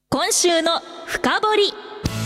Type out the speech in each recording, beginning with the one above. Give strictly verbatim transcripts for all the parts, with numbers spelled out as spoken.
今週の深掘り。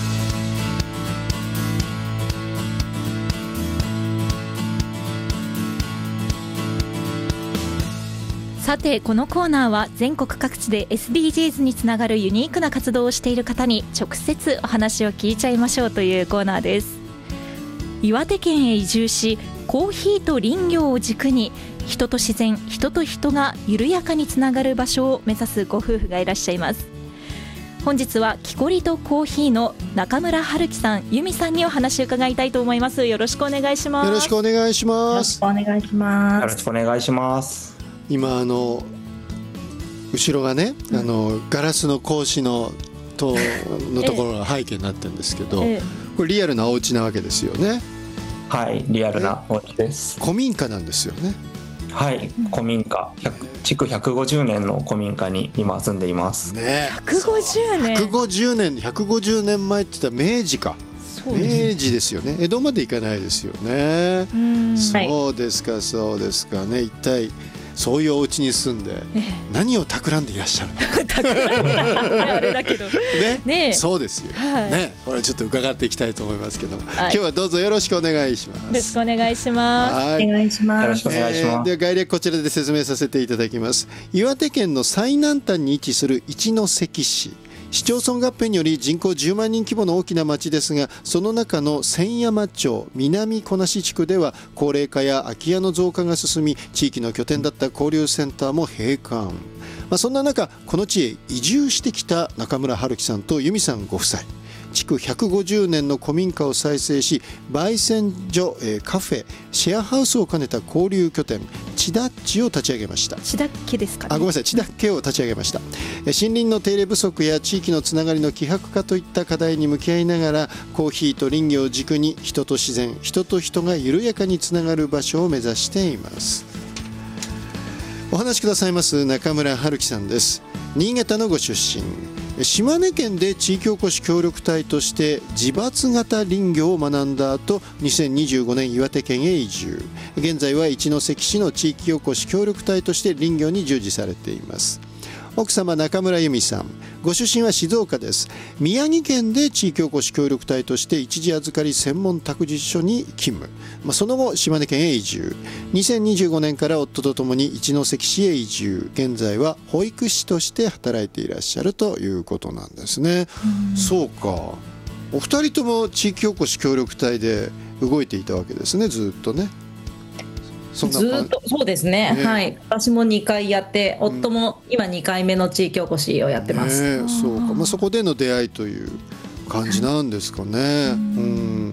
さて、このコーナーは全国各地で エスディージーズ につながるユニークな活動をしている方に直接お話を聞いちゃいましょうというコーナーです。岩手県へ移住し、コーヒーと林業を軸に人と自然、人と人が緩やかにつながる場所を目指すご夫婦がいらっしゃいます。本日は木こりとコーヒーの中村春樹さん、由美さんにお話を伺いたいと思います。よろしくお願いします。 よろしくお願いします。 よろしくお願いします。 よろしくお願いします。 今あの後ろがね、うん、あのガラスの格子のとのところが背景になってるんですけど、ええ、これリアルなお家なわけですよね。 はい、リアルなお家です。 古民家なんですよね。 はい、古民家、築ひゃくごじゅうねんの古民家に今住んでいますね。 ひゃくごじゅうねん、 ひゃくごじゅうねん、ひゃくごじゅうねんまえって言ったら明治か。そうですね、明治ですよね。江戸まで行かないですよね。うん、そうですか、そうですかね。一体そういうお家に住んで何を企んでいらっしゃるのあれだけどね、 ね、 そうですよ、はい、ね、これちょっと伺っていきたいと思いますけど、はい、今日はどうぞよろしくお願いします。 よろしくお願いします。 はい、お願いします。 よろしくお願いします。 えー、では概略こちらで説明させていただきます。岩手県の最南端に位置する一関市、市町村合併により人口じゅうまんにん規模の大きな町ですが、その中の千山町南小梨地区では高齢化や空き家の増加が進み、地域の拠点だった交流センターも閉館。まあ、そんな中、この地へ移住してきた中村春樹さんと由美さんご夫妻、築ひゃくごじゅうねんの古民家を再生し、焙煎所、えー、カフェ、シェアハウスを兼ねた交流拠点千田っちを立ち上げました。 千田っ家ですかね。 あ、ごめんなさい、千田っ家を立ち上げました。森林の手入れ不足や地域のつながりの希薄化といった課題に向き合いながら、コーヒーと林業を軸に人と自然、人と人が緩やかにつながる場所を目指しています。お話しくださいます中村春樹さんです。新潟のご出身、島根県で地域おこし協力隊として自伐型林業を学んだ後、にせんにじゅうごねん岩手県へ移住。現在は一関市の地域おこし協力隊として林業に従事されています。奥様中村由美さん、ご出身は静岡です。宮城県で地域おこし協力隊として一時預かり専門託児所に勤務、まあ、その後島根県へ移住。にせんにじゅうごねんから夫とともに一関市へ移住。現在は保育士として働いていらっしゃるということなんですね。うそうか、お二人とも地域おこし協力隊で動いていたわけですね、ずっとね。 そんなずっとそうですね、ね、はい、私もにかいやって、うん、夫も今にかいめの地域おこしをやってます、 ね、そうか、まあ、そこでの出会いという感じなんですかね。うん、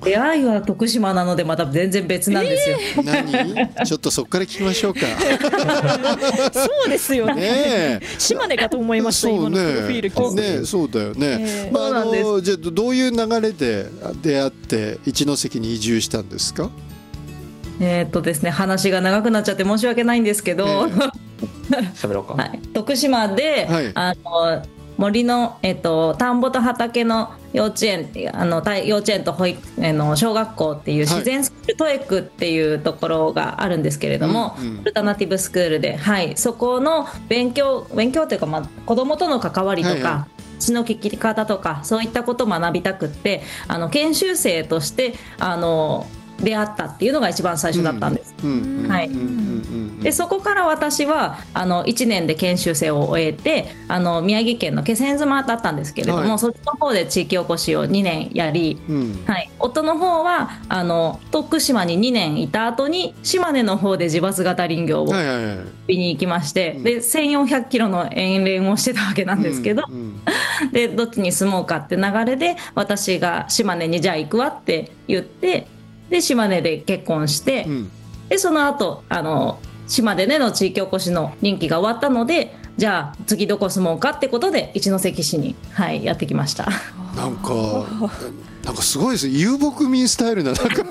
出会いは徳島なのでまた全然別なんですよ、 えー、何ちょっとそこから聞きましょうかそうですよ ね, ね島根かと思いました、今のプロフィール聞いて、 ね、そうだよね、えーまあ、あのそうなんです。じゃあどういう流れで出会って一関に移住したんですか？ えーっとですね、話が長くなっちゃって申し訳ないんですけど、喋、 えー、ろうか、 はい、徳島で、はい、あの森の、えーっと、田んぼと畑の幼稚園、あの幼稚園と保育園の小学校っていう自然スクール、トエクっていうところがあるんですけれども、うんうん、アルタナティブスクールで、はい、そこの勉強勉強というか、まあ、子どもとの関わりとか、はいはい、血の聞き方とかそういったことを学びたくって、あの研修生としてあの出会ったっていうのが一番最初だったんです。でそこから私はあのいちねんで研修生を終えて、あの宮城県の気仙沼だったんですけれども、はい、そっちの方で地域おこしをにねんやり、うん、はい、夫の方はあの徳島ににねんいた後に島根の方で自伐型林業を見に行きまして、はいはいはい、でせんよんひゃくキロの遠恋をしてたわけなんですけど、うんうん、でどっちに住もうかって流れで私が島根にじゃあ行くわって言って、で島根で結婚して、うん、でその後あの島根での地域おこしの任期が終わったので、じゃあ次どこ住もうかってことで一関市に、はい、やってきました。 なんかなんかすごいですね、遊牧民スタイルな、なんか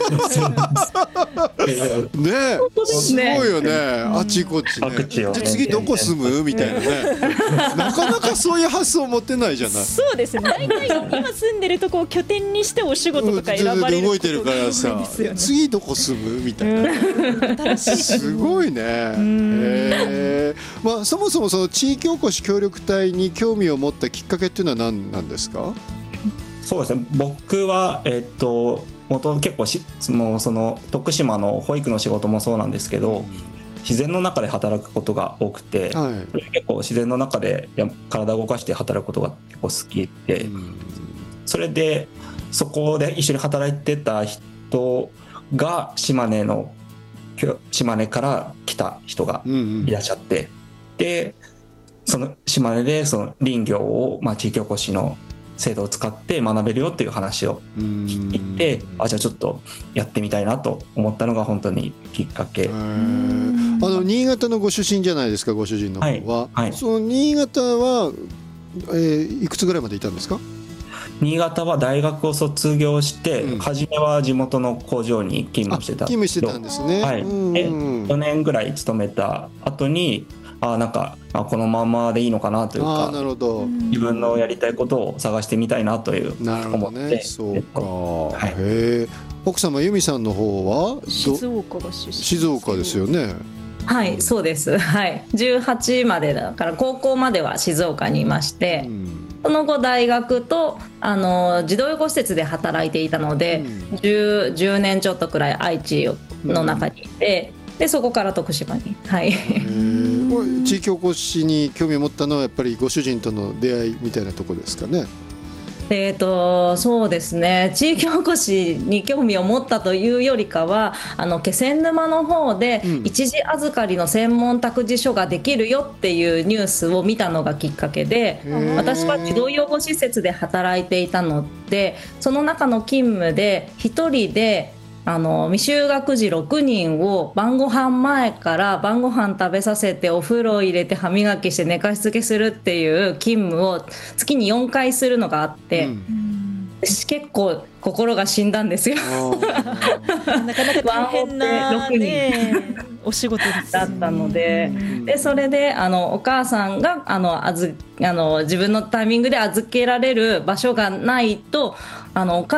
ねえ、すごいよね、あっちこっちね。じゃあ次どこ住むみたいなね。なかなかそういう発想持ってないじゃない。 そうですね。大体今住んでるとこを拠点にしてお仕事とか選ばれる動いてるからさ、次どこ住むみたいな。すごいね。えー、まあそもそもその地域おこし協力隊に興味を持ったきっかけっていうのは何なんですか？ そうですね、僕は、えー、っと元結構しもうその徳島の保育の仕事もそうなんですけど、うん、自然の中で働くことが多くて、はい、結構自然の中で体を動かして働くことが結構好きで、うん、それでそこで一緒に働いてた人が島根の島根から来た人がいらっしゃって、うんうん、でその島根でその林業を、まあ、地域おこしの制度を使って学べるよっていう話を聞いて、あ、じゃあちょっとやってみたいなと思ったのが本当にきっかけ。あの新潟のご出身じゃないですか、ご主人の方は、はいはい、その新潟は、えー、いくつぐらいまでいたんですか？ 新潟は大学を卒業して、うん、初めは地元の工場に勤務してた勤務してたんですね、 はい、でよねんぐらい勤めた後にあなんかあこのままでいいのかなというか、 あなるほど、 自分のやりたいことを探してみたいなという思って、ね、 そうか、はい、へ奥様由美さんの方は静岡が出身、 静岡ですよね。 はい、そうです、はい、じゅうはちまでだから高校までは静岡にいまして、うん、その後大学とあの児童養護施設で働いていたので、うん、10, じゅうねんちょっとくらい愛知の中にいて、うん、でそこから徳島に、はい、 地域おこしに興味を持ったのはやっぱりご主人との出会いみたいなところですかね。 えーと、そうですね、地域おこしに興味を持ったというよりかはあの気仙沼の方で一時預かりの専門託児所ができるよっていうニュースを見たのがきっかけで、私は児童養護施設で働いていたので、その中の勤務で一人であの未就学児ろくにんを晩ご飯前から晩ご飯食べさせてお風呂入れて歯磨きして寝かしつけするっていう勤務を月によんかいするのがあって、うん、結構心が死んだんですよ。 なかなか大変な、ね、お仕事です、ね、 だったので、でそれであのお母さんがあのあずあの自分のタイミングで預けられる場所がないとあのお母